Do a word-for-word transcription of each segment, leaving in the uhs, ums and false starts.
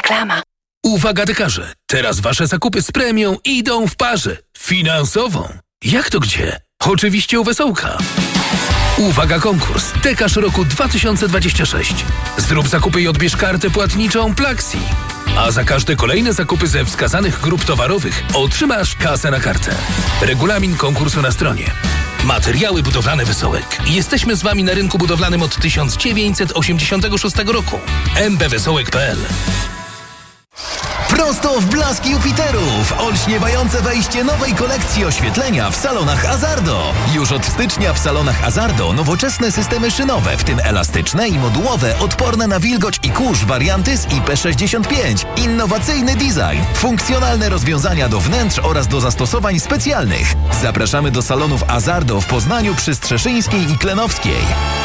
Reklama. Uwaga dekarze, teraz wasze zakupy z premią idą w parze. Finansową. Jak to gdzie? Oczywiście u Wesołka. Uwaga konkurs. Dekarz roku dwa tysiące dwudziesty szósty. Zrób zakupy i odbierz kartę płatniczą Plaxi. A za każde kolejne zakupy ze wskazanych grup towarowych otrzymasz kasę na kartę. Regulamin konkursu na stronie. Materiały budowlane Wesołek. Jesteśmy z wami na rynku budowlanym od tysiąc dziewięćset osiemdziesiątego szóstego roku. m b wesołek kropka p l. Prosto w blask Jupiterów! Olśniewające wejście nowej kolekcji oświetlenia w salonach Azardo. Już od stycznia w salonach Azardo nowoczesne systemy szynowe, w tym elastyczne i modułowe, odporne na wilgoć i kurz warianty z I P sześćdziesiąt pięć. Innowacyjny design, funkcjonalne rozwiązania do wnętrz oraz do zastosowań specjalnych. Zapraszamy do salonów Azardo w Poznaniu przy Strzeszyńskiej i Klenowskiej.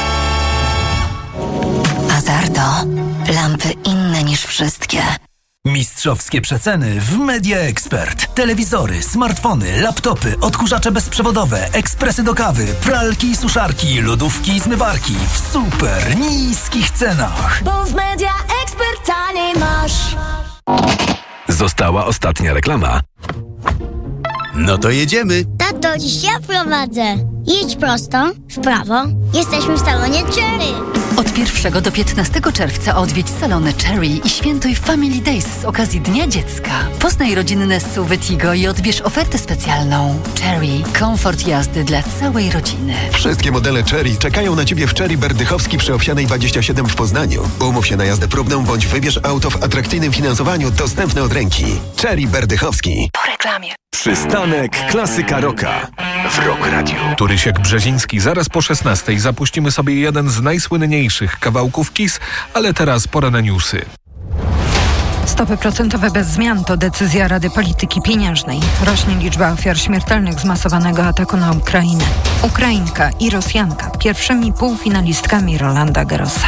Azardo. Lampy inne niż wszystkie. Mistrzowskie przeceny w Media Expert. Telewizory, smartfony, laptopy, odkurzacze bezprzewodowe, ekspresy do kawy, pralki i suszarki, lodówki i zmywarki w super niskich cenach. Bo w Media Expert taniej masz. Została ostatnia reklama. No to jedziemy. Tato, dziś ja prowadzę. Jedź prosto, w prawo. Jesteśmy w salonie Cherry. Od pierwszego do piętnastego czerwca odwiedź salony Cherry i świętuj Family Days z okazji Dnia Dziecka. Poznaj rodzinne S U V Tigo i odbierz ofertę specjalną. Cherry. Komfort jazdy dla całej rodziny. Wszystkie modele Cherry czekają na Ciebie w Cherry Berdychowski przy Owsianej dwadzieścia siedem w Poznaniu. Umów się na jazdę próbną bądź wybierz auto w atrakcyjnym finansowaniu dostępne od ręki. Cherry Berdychowski. Po reklamie. Przystanek Klasyka Rocka w Rock Radio. Turysiek Brzeziński. Zaraz po szesnastej zapuścimy sobie jeden z najsłynniejszych kawałków Kiss, ale teraz pora na newsy. Stopy procentowe bez zmian to decyzja Rady Polityki Pieniężnej. Rośnie liczba ofiar śmiertelnych zmasowanego ataku na Ukrainę. Ukrainka i Rosjanka pierwszymi półfinalistkami Rolanda Garrosa.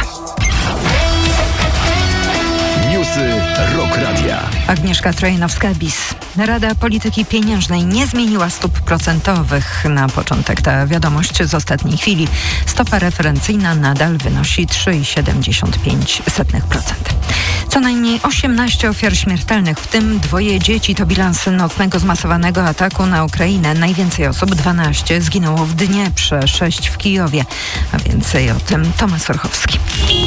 Newsy Rock Radia. Agnieszka Trojanowska-Bis. Rada Polityki Pieniężnej nie zmieniła stóp procentowych. Na początek ta wiadomość z ostatniej chwili. Stopa referencyjna nadal wynosi trzy przecinek siedemdziesiąt pięć procent. Co najmniej osiemnaście ofiar śmiertelnych, w tym dwoje dzieci, to bilans nocnego zmasowanego ataku na Ukrainę. Najwięcej osób, dwanaście, zginęło w Dnieprze, sześć w Kijowie. A więcej o tym Tomasz Orchowski.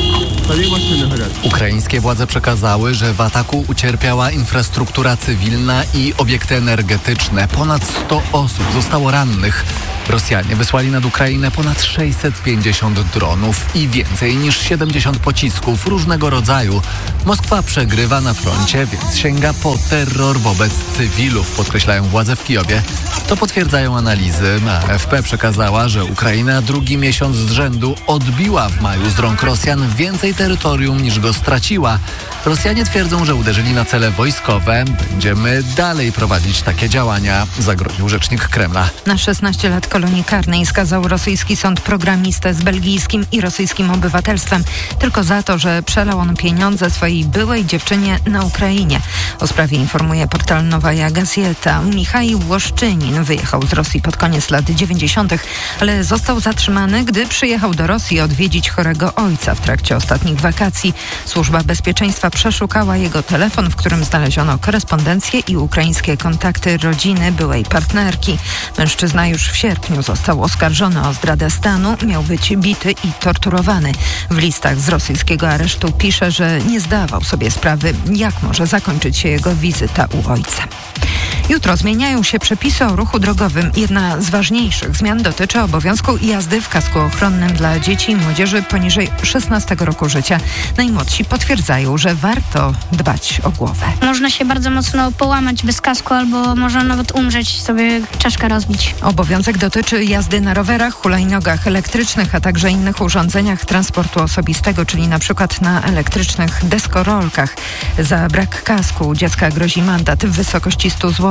Ukraińskie władze przekazały, że w ataku ucierpiała infrastruktura cywilna i obiekty energetyczne. Ponad sto osób zostało rannych. Rosjanie wysłali nad Ukrainę ponad sześćset pięćdziesiąt dronów i więcej niż siedemdziesiąt pocisków różnego rodzaju. Moskwa przegrywa na froncie, więc sięga po terror wobec cywilów, podkreślają władze w Kijowie. To potwierdzają analizy. A F P przekazała, że Ukraina drugi miesiąc z rzędu odbiła w maju z rąk Rosjan więcej terytorium niż go straciła. Rosjanie twierdzą, że uderzyli na cele wojskowe. Będziemy dalej prowadzić takie działania, zagroził rzecznik Kremla. Na szesnaście lat kolonii karnej skazał rosyjski sąd programistę z belgijskim i rosyjskim obywatelstwem tylko za to, że przelał on pieniądze swojej byłej dziewczynie na Ukrainie. O sprawie informuje portal Nowaja Gazeta. Michał Łoszczynin wyjechał z Rosji pod koniec lat dziewięćdziesiątych, ale został zatrzymany, gdy przyjechał do Rosji odwiedzić chorego ojca w trakcie ostatnich wakacji. Służba Bezpieczeństwa przeszukała jego telefon, w którym znaleziono korespondencję i ukraińskie kontakty rodziny byłej partnerki. Mężczyzna już w sierpniu został oskarżony o zdradę stanu, miał być bity i torturowany. W listach z rosyjskiego aresztu pisze, że nie zdawał sobie sprawy, jak może zakończyć się jego wizyta u ojca. Jutro zmieniają się przepisy o ruchu drogowym. Jedna z ważniejszych zmian dotyczy obowiązku jazdy w kasku ochronnym dla dzieci i młodzieży poniżej szesnastego roku życia. Najmłodsi potwierdzają, że warto dbać o głowę. Można się bardzo mocno połamać bez kasku albo można nawet umrzeć, sobie czaszkę rozbić. Obowiązek dotyczy jazdy na rowerach, hulajnogach elektrycznych, a także innych urządzeniach transportu osobistego, czyli na przykład na elektrycznych deskorolkach. Za brak kasku dziecka grozi mandat w wysokości stu złotych.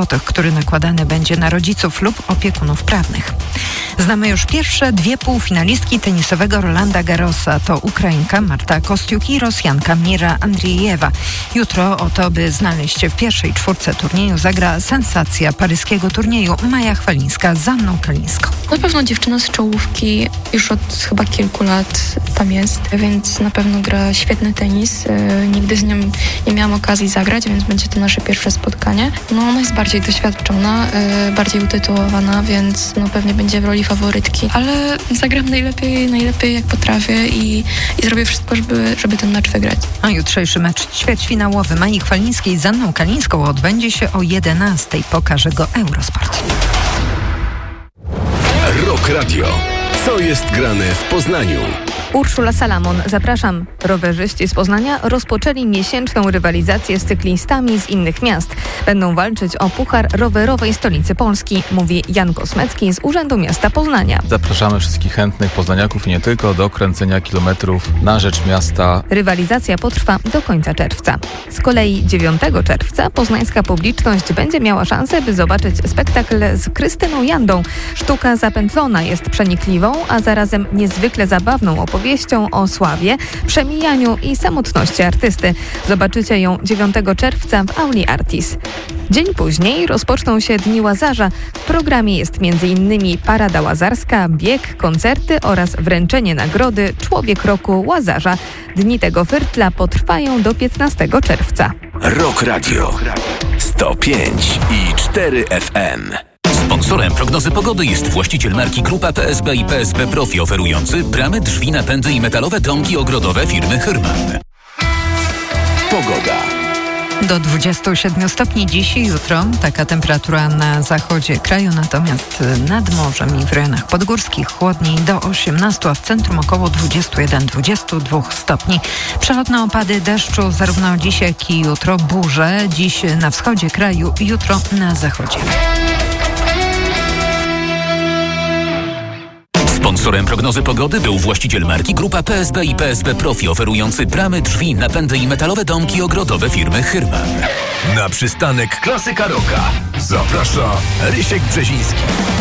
złotych, który nakładany będzie na rodziców lub opiekunów prawnych. Znamy już pierwsze dwie półfinalistki tenisowego Rolanda Garrosa. To Ukrainka Marta Kostiuk i Rosjanka Mira Andriejewa. Jutro o to, by znaleźć się w pierwszej czwórce turnieju, zagra sensacja paryskiego turnieju Maja Chwalińska z Anną Kalińską. Na pewno dziewczyna z czołówki, już od chyba kilku lat tam jest, więc na pewno gra świetny tenis. Nigdy z nią nie miałam okazji zagrać, więc będzie to nasze pierwsze spotkanie. No ona jest bardziej doświadczona, bardziej utytułowana, więc no pewnie będzie w roli faworytki, ale zagram najlepiej, najlepiej jak potrafię i, i zrobię wszystko, żeby, żeby ten mecz wygrać. A jutrzejszy mecz ćwierćfinałowy Mai Chwalińskiej z Anną Kalińską odbędzie się o jedenastej. Pokaże go Eurosport. Rock Radio. Co jest grane w Poznaniu? Urszula Salamon, zapraszam. Rowerzyści z Poznania rozpoczęli miesięczną rywalizację z cyklistami z innych miast. Będą walczyć o puchar rowerowej stolicy Polski, mówi Jan Kosmecki z Urzędu Miasta Poznania. Zapraszamy wszystkich chętnych poznaniaków i nie tylko do kręcenia kilometrów na rzecz miasta. Rywalizacja potrwa do końca czerwca. Z kolei dziewiątego czerwca poznańska publiczność będzie miała szansę, by zobaczyć spektakl z Krystyną Jandą. Sztuka zapętlona jest przenikliwą, a zarazem niezwykle zabawną opowieścią opowieścią o sławie, przemijaniu i samotności artysty. Zobaczycie ją dziewiątego czerwca w Auli Artis. Dzień później rozpoczną się Dni Łazarza. W programie jest między innymi parada łazarska, bieg, koncerty oraz wręczenie nagrody Człowiek Roku Łazarza. Dni tego fyrtla potrwają do piętnastego czerwca. Rock Radio sto pięć i cztery F M. Sponsorem prognozy pogody jest właściciel marki Grupa P S B i P S B Profi, oferujący bramy, drzwi, napędy i metalowe domki ogrodowe firmy Hyrman. Pogoda. Do dwudziestu siedmiu stopni dziś i jutro. Taka temperatura na zachodzie kraju, natomiast nad morzem i w rejonach podgórskich chłodniej do osiemnastu, a w centrum około dwudziestu jeden do dwudziestu dwóch stopni. Przelotne opady deszczu zarówno dziś, jak i jutro. Burze dziś na wschodzie kraju, jutro na zachodzie. Sponsorem prognozy pogody był właściciel marki Grupa P S B i P S B Profi, oferujący bramy, drzwi, napędy i metalowe domki ogrodowe firmy Hyrman. Na przystanek Klasyka Rocka zaprasza Rysiek Brzeziński.